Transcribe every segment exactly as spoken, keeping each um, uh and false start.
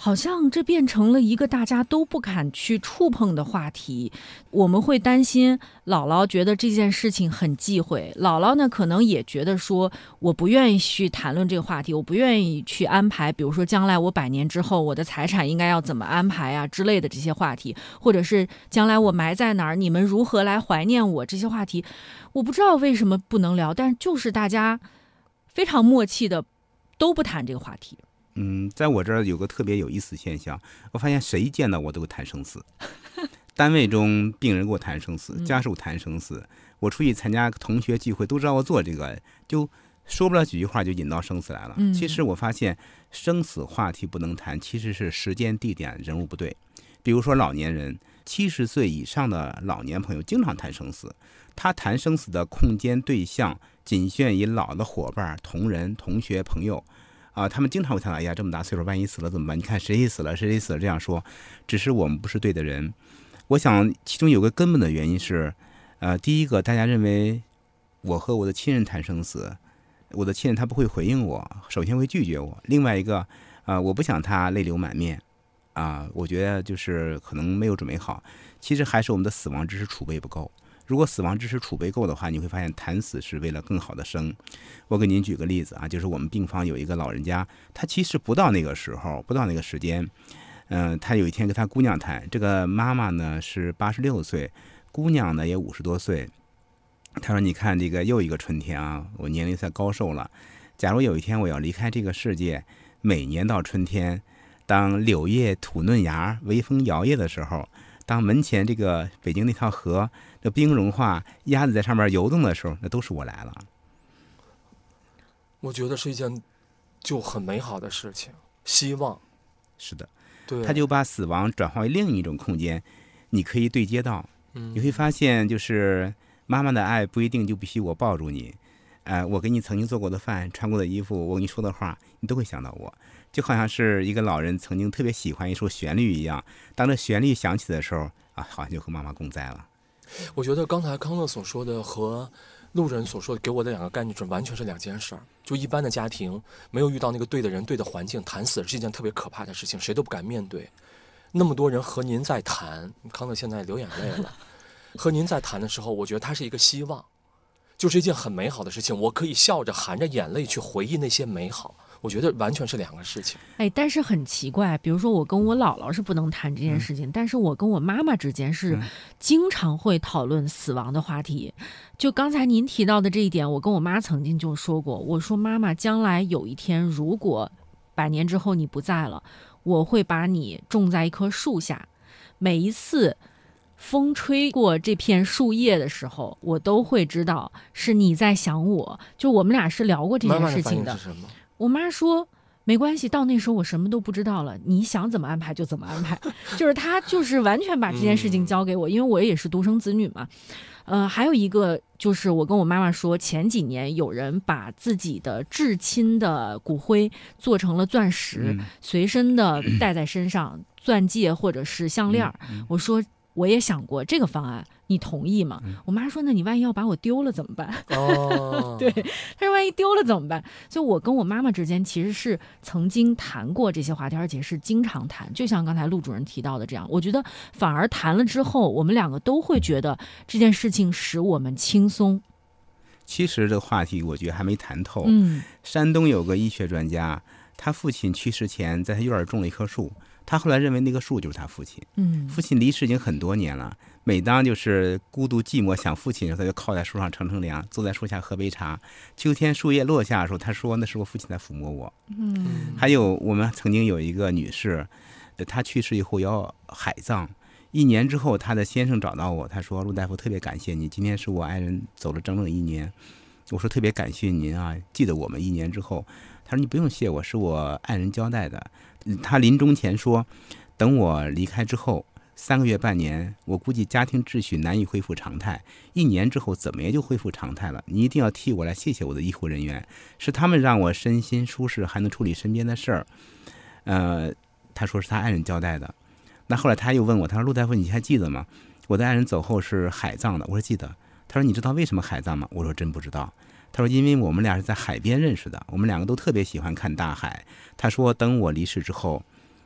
好像这变成了一个大家都不敢去触碰的话题。我们会担心姥姥觉得这件事情很忌讳，姥姥呢可能也觉得说我不愿意去谈论这个话题，我不愿意去安排比如说将来我百年之后我的财产应该要怎么安排啊之类的这些话题，或者是将来我埋在哪儿，你们如何来怀念我，这些话题我不知道为什么不能聊，但就是大家非常默契的都不谈这个话题。 嗯，在我这儿有个特别有意思现象，我发现谁见到我都会谈生死。单位中病人给我谈生死，家属谈生死，我出去参加同学聚会都知道我做这个，就说不了几句话就引到生死来了。其实我发现生死话题不能谈，其实是时间地点人物不对。比如说老年人，七十岁以上的老年朋友经常谈生死，他谈生死的空间对象仅限于老的伙伴、同仁、同学、朋友啊，他们经常会谈到，哎呀，这么大岁数，万一死了怎么办？你看谁谁死了，谁谁死了，这样说，只是我们不是对的人。我想其中有个根本的原因是，呃，第一个，大家认为我和我的亲人谈生死，我的亲人他不会回应我，首先会拒绝我。另外一个，啊、呃，我不想他泪流满面，啊、呃，我觉得就是可能没有准备好。其实还是我们的死亡知识储备不够。如果死亡知识储备够的话，你会发现谈死是为了更好的生。我给您举个例子啊，就是我们病房有一个老人家，他其实不到那个时候，不到那个时间，嗯、呃，他有一天跟他姑娘谈，这个妈妈呢是八十六岁，姑娘呢也五十多岁。他说：“你看这个又一个春天啊，我年龄才高寿了。假如有一天我要离开这个世界，每年到春天，当柳叶吐嫩芽，微风摇曳的时候。”当门前这个北京那条河的冰融化，鸭子在上面游动的时候，那都是我来了。 我觉得是一件就很美好的事情，希望。 是的， 对， 他就把死亡转化为另一种空间，你可以对接到。嗯、你会发现，就是妈妈的爱不一定就必须我抱住你，呃，我给你曾经做过的饭、穿过的衣服，我跟你说的话，你都会想到我。就好像是一个老人曾经特别喜欢一首旋律一样，当这旋律响起的时候啊，好像就和妈妈共在了。 我觉得刚才康乐所说的和路人所说的给我的两个概念，这完全是两件事儿。就一般的家庭没有遇到那个对的人、对的环境，谈死是一件特别可怕的事情，谁都不敢面对。那么多人和您在谈，康乐现在流眼泪了。和您在谈的时候，我觉得它是一个希望，就是一件很美好的事情。我可以笑着含着眼泪去回忆那些美好。我觉得完全是两个事情。 哎，但是很奇怪，比如说我跟我姥姥是不能谈这件事情，嗯、但是我跟我妈妈之间是经常会讨论死亡的话题。嗯、就刚才您提到的这一点，我跟我妈曾经就说过，我说妈妈，将来有一天如果百年之后你不在了，我会把你种在一棵树下，每一次风吹过这片树叶的时候，我都会知道是你在想我。就我们俩是聊过这件事情的。 妈妈的反应是什么？ 我妈说没关系，到那时候我什么都不知道了，你想怎么安排就怎么安排。就是她就是完全把这件事情交给我，嗯、因为我也是独生子女嘛。呃，还有一个就是我跟我妈妈说，前几年有人把自己的至亲的骨灰做成了钻石，嗯、随身的戴在身上，钻戒或者是项链。嗯嗯、我说我也想过这个方案，你同意吗？嗯、我妈说那你万一要把我丢了怎么办？哦，对，她说万一丢了怎么办？所以我跟我妈妈之间其实是曾经谈过这些话题，而且是经常谈，就像刚才陆主任提到的这样。我觉得反而谈了之后，我们两个都会觉得这件事情使我们轻松。 其实这个话题我觉得还没谈透。嗯，山东有个医学专家，他父亲去世前在他院儿种了一棵树。他后来认为那个树就是他父亲，嗯，父亲离世已经很多年了。每当就是孤独寂寞想父亲的时候，他就靠在树上乘乘凉，坐在树下喝杯茶。秋天树叶落下的时候，他说那是我父亲在抚摸我。嗯，还有我们曾经有一个女士，她去世以后要海葬，一年之后，她的先生找到我，他说陆大夫特别感谢你，今天是我爱人走了整整一年。我说特别感谢您啊，记得我们一年之后。他说你不用谢我，是我爱人交代的。他临终前说，等我离开之后三个月半年，我估计家庭秩序难以恢复常态，一年之后怎么也就恢复常态了。你一定要替我来谢谢我的医护人员，是他们让我身心舒适，还能处理身边的事儿。呃，他说是他爱人交代的。那后来他又问我，他说陆大夫你还记得吗？我的爱人走后是海葬的。我说记得。他说你知道为什么海葬吗？我说真不知道。他说因为我们俩是在海边认识的，我们两个都特别喜欢看大海。他说等我离世之后，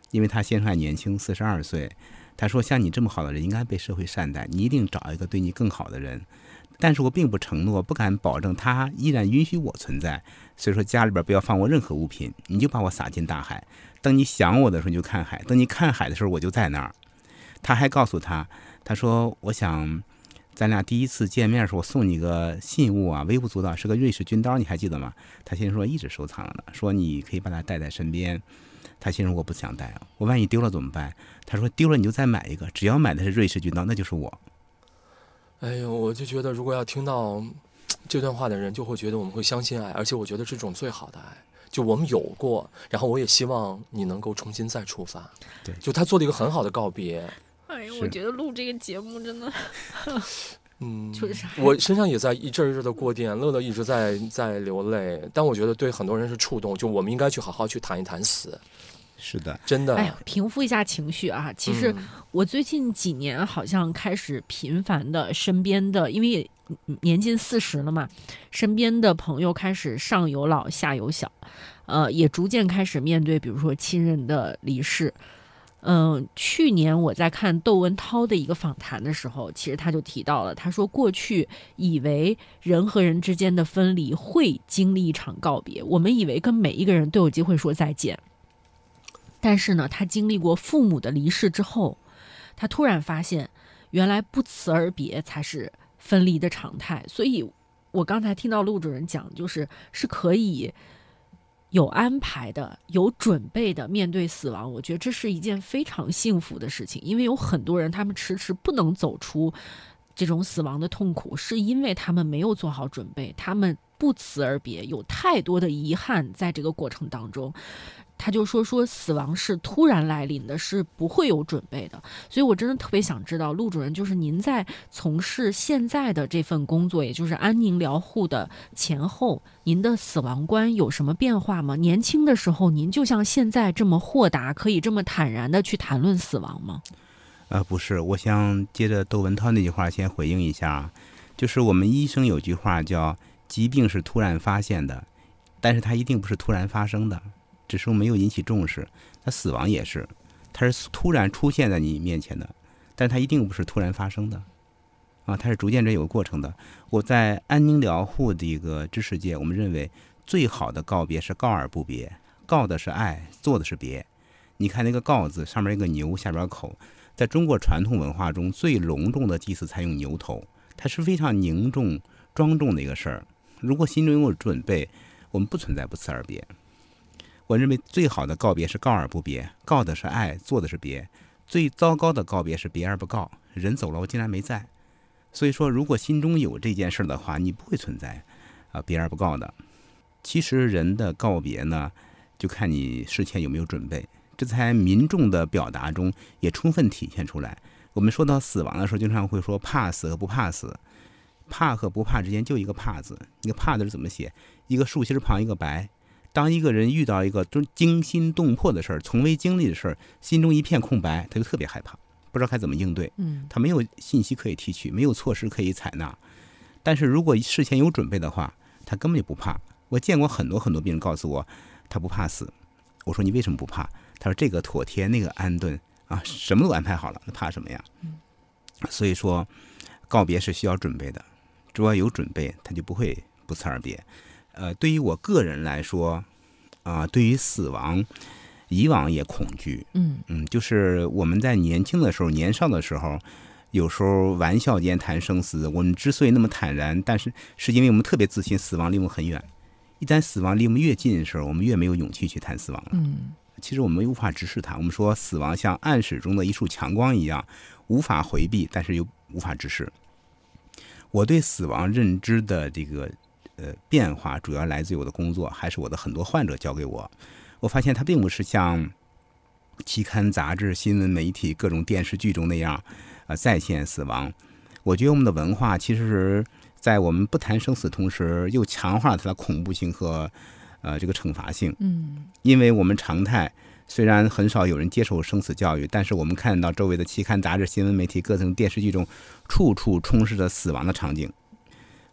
因为他先生还年轻，四十二岁。他说像你这么好的人应该被社会善待，你一定找一个对你更好的人。但是我并不承诺，不敢保证他依然允许我存在。所以说家里边不要放我任何物品，你就把我撒进大海。等你想我的时候你就看海，等你看海的时候我就在那儿。他还告诉他，他说我想咱俩第一次见面的时候我送你个信物啊，微不足道，是个瑞士军刀，你还记得吗？他先生说一直收藏了呢，说你可以把它带在身边。他先生我不想带啊，我万一丢了怎么办？他说丢了你就再买一个，只要买的是瑞士军刀那就是我。 哎呦，我就觉得如果要听到这段话的人就会觉得我们会相信爱，而且我觉得这种最好的爱就我们有过，然后我也希望你能够重新再出发。 对， 就他做了一个很好的告别。 哎呦，我觉得录这个节目真的嗯， 就是我身上也在一阵一阵的过电，乐乐一直在在流泪，但我觉得对很多人是触动，就我们应该去好好去谈一谈死。 是的， 真的。 哎呀，平复一下情绪啊！其实我最近几年好像开始频繁的，身边的因为年近四十了嘛，身边的朋友开始上有老下有小，呃，也逐渐开始面对，比如说亲人的离世。嗯、呃，去年我在看窦文涛的一个访谈的时候，其实他就提到了，他说过去以为人和人之间的分离会经历一场告别，我们以为跟每一个人都有机会说再见。但是呢，他经历过父母的离世之后，他突然发现，原来不辞而别才是分离的常态。所以，我刚才听到陆主任讲，就是是可以有安排的、有准备的面对死亡。我觉得这是一件非常幸福的事情，因为有很多人他们迟迟不能走出这种死亡的痛苦，是因为他们没有做好准备，他们不辞而别，有太多的遗憾在这个过程当中。他就说说死亡是突然来临的，是不会有准备的。所以我真的特别想知道，陆主任，就是您在从事现在的这份工作，也就是安宁疗护的前后，您的死亡观有什么变化吗？年轻的时候您就像现在这么豁达，可以这么坦然的去谈论死亡吗？ 呃，不是，我想接着窦文涛那句话先回应一下，就是我们医生有句话叫疾病是突然发现的，但是它一定不是突然发生的，只是没有引起重视。那死亡也是，它是突然出现在你面前的，但它一定不是突然发生的啊，它是逐渐着有个过程的。我在安宁疗护的一个知识界，我们认为最好的告别是告而不别，告的是爱，做的是别。你看那个告字上面一个牛，下边口，在中国传统文化中最隆重的祭祀才用牛头，它是非常凝重庄重的一个事儿。如果心中有准备，我们不存在不辞而别。我认为最好的告别是告而不别，告的是爱，做的是别。最糟糕的告别是别而不告，人走了我竟然没在。所以说如果心中有这件事的话，你不会存在啊别而不告的。其实人的告别呢，就看你事前有没有准备，这在民众的表达中也充分体现出来。我们说到死亡的时候，经常会说怕死和不怕死，怕和不怕之间就一个怕字。一个怕字是怎么写？一个竖心旁一个白。当一个人遇到一个惊心动魄的事儿，从未经历的事儿，心中一片空白，他就特别害怕，不知道该怎么应对。 嗯， 他没有信息可以提取，没有措施可以采纳。但是如果事前有准备的话，他根本就不怕。我见过很多很多病人告诉我，他不怕死。我说你为什么不怕？他说这个妥帖，那个安顿啊，什么都安排好了，那怕什么呀？ 嗯， 所以说告别是需要准备的，只要有准备，他就不会不辞而别。呃，对于我个人来说，啊、呃，对于死亡，以往也恐惧。 嗯嗯，就是我们在年轻的时候、年少的时候，有时候玩笑间谈生死。我们之所以那么坦然，但是是因为我们特别自信，死亡离我们很远。一旦死亡离我们越近的时候，我们越没有勇气去谈死亡了。 嗯， 其实我们无法直视它。我们说死亡像暗室中的一束强光一样，无法回避，但是又无法直视。我对死亡认知的这个呃变化，主要来自于我的工作，还是我的很多患者教给我。我发现它并不是像期刊、杂志、新闻媒体、各种电视剧中那样，呃，再现死亡。我觉得我们的文化其实在我们不谈生死同时，又强化了它的恐怖性和呃这个惩罚性。 嗯， 因为我们常态虽然很少有人接受生死教育，但是我们看到周围的期刊、杂志、新闻媒体、各种电视剧中，处处充斥着死亡的场景。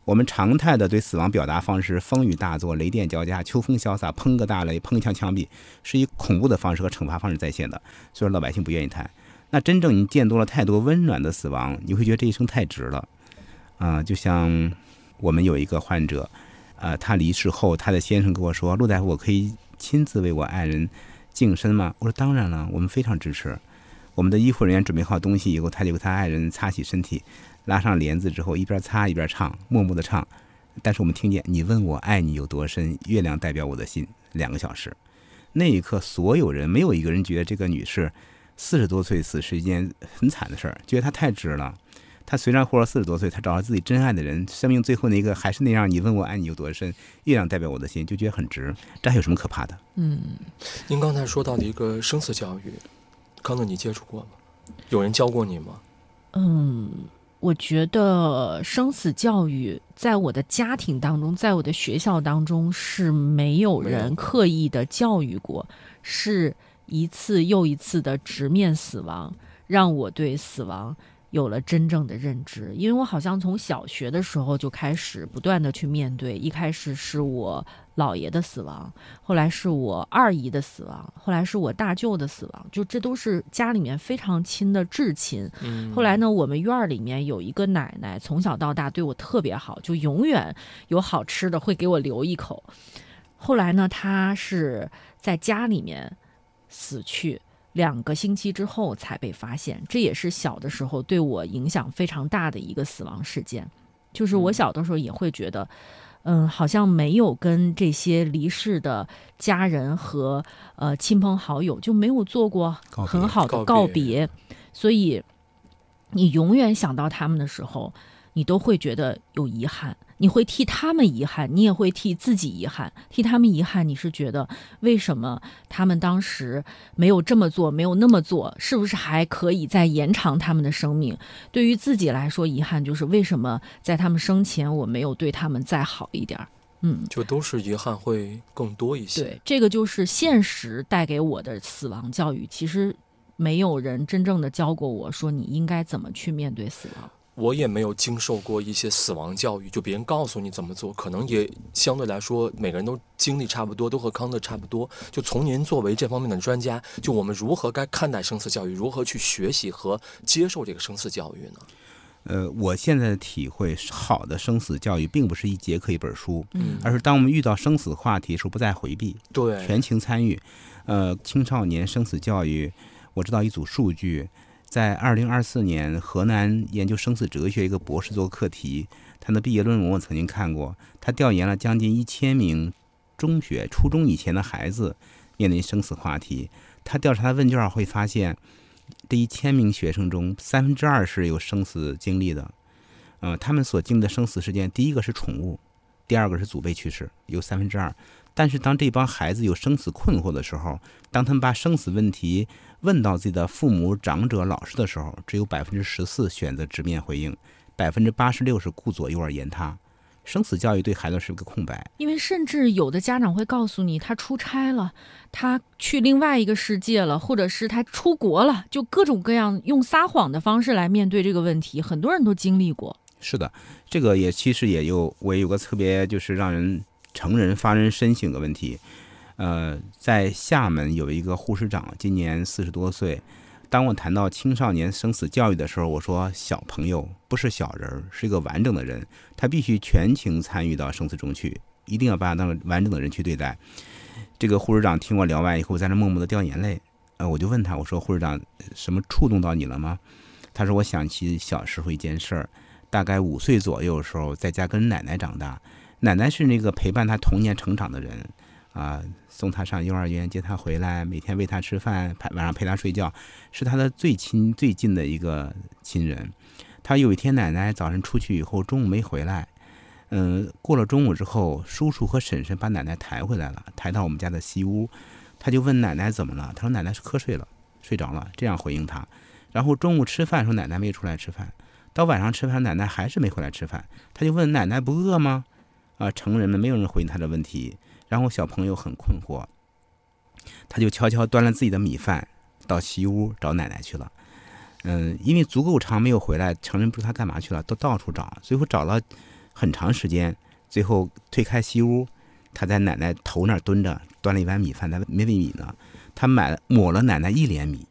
我们常态的对死亡表达方式，风雨大作、雷电交加、秋风潇洒、砰个大雷、砰一枪枪毙，是以恐怖的方式和惩罚方式再现的，所以说老百姓不愿意谈。那真正你见多了太多温暖的死亡，你会觉得这一生太值了啊、呃！就像我们有一个患者，呃，他离世后，他的先生跟我说：“陆大夫，我可以亲自为我爱人净身吗？”我说：“当然了，我们非常支持。”我们的医护人员准备好东西以后，他就给他爱人擦洗身体，拉上帘子之后，一边擦一边唱，默默的唱。但是我们听见你问我爱你有多深，月亮代表我的心，两个小时。那一刻，所有人没有一个人觉得这个女士四十多岁死是一件很惨的事儿，觉得她太值了。她虽然活了四十多岁，她找到自己真爱的人，生命最后那个还是那样，你问我爱你有多深，月亮代表我的心，就觉得很值。这还有什么可怕的？ 嗯，您刚才说到的一个生死教育，康乐你接触过吗？有人教过你吗？ 嗯，我觉得生死教育在我的家庭当中，在我的学校当中是没有人刻意的教育过，是一次又一次的直面死亡，让我对死亡有了真正的认知。因为我好像从小学的时候就开始不断的去面对，一开始是我姥爷的死亡，后来是我二姨的死亡，后来是我大舅的死亡，就这都是家里面非常亲的至亲。 嗯， 后来呢，我们院里面有一个奶奶，从小到大对我特别好，就永远有好吃的会给我留一口。后来呢，她是在家里面死去，两个星期之后才被发现，这也是小的时候对我影响非常大的一个死亡事件。就是我小的时候也会觉得嗯，好像没有跟这些离世的家人和呃亲朋好友就没有做过很好的告别，所以你永远想到他们的时候，你都会觉得有遗憾，你会替他们遗憾，你也会替自己遗憾。替他们遗憾，你是觉得为什么他们当时没有这么做，没有那么做，是不是还可以再延长他们的生命？对于自己来说，遗憾就是为什么在他们生前我没有对他们再好一点。嗯， 就都是遗憾会更多一些。 对，这个就是现实带给我的死亡教育。其实没有人真正的教过我说你应该怎么去面对死亡。 我也没有经受过一些死亡教育，就别人告诉你怎么做，可能也相对来说每个人都经历差不多，都和康乐差不多。就从您作为这方面的专家，就我们如何该看待生死教育，如何去学习和接受这个生死教育呢？ 呃，我现在的体会，好的生死教育并不是一节课一本书， 嗯， 而是当我们遇到生死话题的时候不再回避， 对， 全情参与。呃，青少年生死教育，我知道一组数据。在二零二四年，河南研究生死哲学一个博士做课题，他的毕业论文我曾经看过。他调研了将近一千名中学、初中以前的孩子面临生死话题。他调查的问卷会发现，这一千名学生中，三分之二是有生死经历的。呃，他们所经历的生死事件，第一个是宠物，第二个是祖辈去世，有三分之二。但是当这帮孩子有生死困惑的时候，当他们把生死问题问到自己的父母、长者、老师的时候，只有百分之十四选择直面回应，百分之八十六是顾左右而言他。生死教育对孩子是个空白， 因为甚至有的家长会告诉你，他出差了，他去另外一个世界了，或者是他出国了，就各种各样用撒谎的方式来面对这个问题，很多人都经历过。 是的，这个也其实也有，我也有个特别就是让人成人发人深省的问题。呃，在厦门有一个护士长，今年四十多岁。当我谈到青少年生死教育的时候，我说小朋友不是小人，是一个完整的人，他必须全情参与到生死中去，一定要把他当完整的人去对待。这个护士长听我聊完以后，在那默默的掉眼泪。呃，我就问他，我说护士长，什么触动到你了吗？他说我想起小时候一件事儿，大概五岁左右的时候，在家跟奶奶长大，奶奶是那个陪伴他童年成长的人。啊，送他上幼儿园，接他回来，每天喂他吃饭，晚上陪他睡觉，是他的最亲最近的一个亲人。他有一天奶奶早晨出去以后，中午没回来，嗯，过了中午之后，叔叔和婶婶把奶奶抬回来了，抬到我们家的西屋。他就问奶奶怎么了，他说奶奶是瞌睡了，睡着了，这样回应他。然后中午吃饭说奶奶没出来吃饭，到晚上吃饭奶奶还是没回来吃饭，他就问奶奶不饿吗？啊，成人们没有人回应他的问题。然后小朋友很困惑，他就悄悄端了自己的米饭到西屋找奶奶去了。嗯，因为足够长没有回来，成人不知道他干嘛去了，都到处找，最后找了很长时间，最后推开西屋，他在奶奶头那儿蹲着，端了一碗米饭在没喂米呢。他买了抹了奶奶一脸米，